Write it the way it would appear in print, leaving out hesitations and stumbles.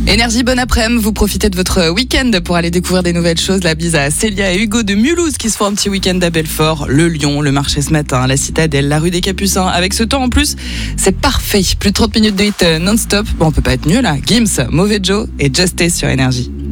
Énergie, bon après-midi, vous profitez de votre week-end pour aller découvrir des nouvelles choses. La bise à Célia et Hugo de Mulhouse qui se font un petit week-end à Belfort, le Lion, le marché ce matin, la Citadelle, la rue des Capucins. Avec ce temps en plus, c'est parfait. Plus de 30 minutes de hit non-stop. Bon, on peut pas être mieux là. Gims, Mauvais Joe et Justice sur Énergie.